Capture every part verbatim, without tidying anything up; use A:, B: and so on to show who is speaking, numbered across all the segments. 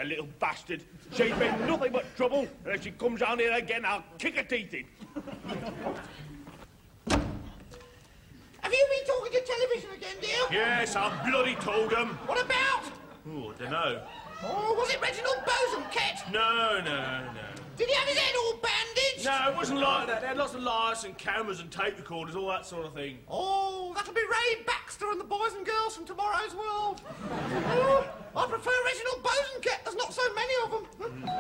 A: The little bastard. She's been nothing but trouble, and if she comes round here again, I'll kick her teeth in.
B: Have you been talking to television again, dear?
A: Yes, I bloody told them.
B: What about?
A: Oh, I don't know.
B: Oh, was it Reginald Bosanquet?
A: No, no, no.
B: Did he have his head all bandaged?
A: No, it wasn't like that. They had lots of lights and cameras and tape recorders, all that sort of thing.
B: Oh, that'll be Ray Baxter and the boys and girls from tomorrow's world. Oh, I prefer Reginald Bosanquet. There's not so many of them.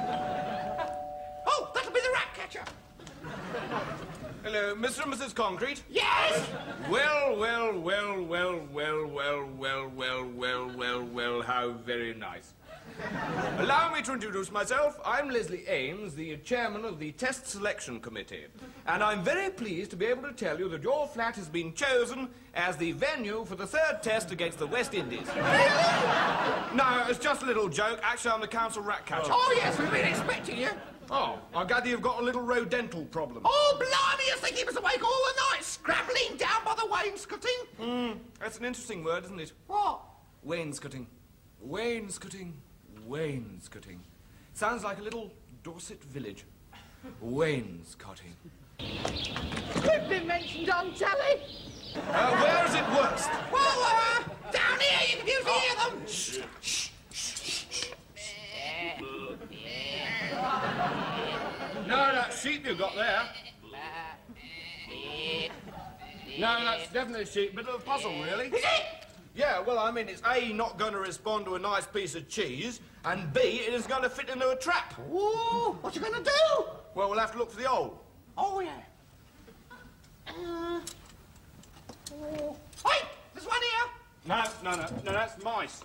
B: Oh, that'll be the rat catcher.
C: Hello, Mister and Missus Concrete?
B: Yes!
C: Well, well, well, well, well, well, well, well, well, well, well, how very nice. Allow me to introduce myself. I'm Leslie Ames, the chairman of the Test Selection Committee. And I'm very pleased to be able to tell you that your flat has been chosen as the venue for the third test against the West Indies. No, it's just a little joke. Actually, I'm the council rat catcher.
B: Oh, yes, we've been expecting you.
C: Oh, I gather you've got a little rodental problem.
B: Oh, blimey, you think he was awake all the night, scrabbling down by the wainscoting?
C: Hmm, that's an interesting word, isn't it?
B: What?
C: Wainscoting. Wainscoting. Wainscoting. Sounds like a little Dorset village. Wainscoting.
B: We've been mentioned on telly.
C: Uh, where is it worst?
B: Well, uh, down here, you can usually hear them.
C: Shh, shh, shh, shh. No, that sheep you got there. No, that's definitely a sheep. Bit of a puzzle, really.
B: Is it?
C: Yeah, well, I mean, it's A, not going to respond to a nice piece of cheese, and B, it is going to fit into a trap.
B: Ooh, what you gonna do?
C: Well, we'll have to look for the hole.
B: Oh, yeah. Uh, oh. Hey, there's one here.
C: No, no, no, no, that's mice.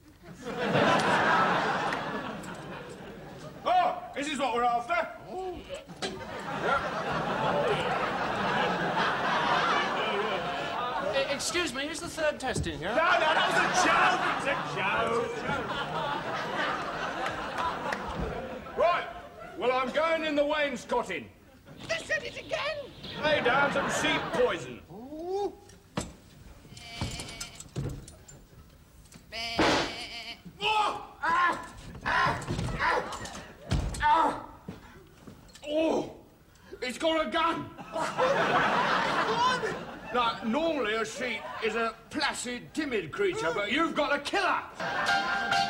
C: Oh, this is what we're after.
B: Oh.
C: Yep.
D: Excuse me, is the third test in here?
A: No, no, that was a joke. It's a joke.
C: Right. Well, I'm going in the wainscoting.
B: They said it again.
C: Lay down some sheep poison.
B: Ooh.
C: Oh! Ah! Ah! Ah! Ah! Oh! It's got a gun. Now, normally a sheep is a placid, timid creature, but you've got a killer.